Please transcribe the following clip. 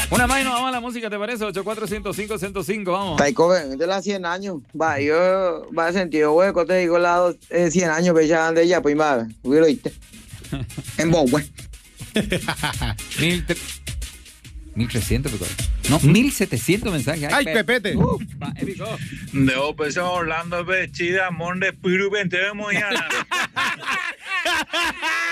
Una más y nos vamos a la música, ¿te parece? 84-105-105, vamos. Taiko, de las 100 años. Va, yo, va a sentido hueco, te digo, lado 100 años, pero ya ande ya, pues, va, lo oíste. En vos, pues. 1300, no, 1700 mensajes. Ay, Pepete. Va, épico. De pues Orlando, Chida, Monde, Piru, 20 de mañana.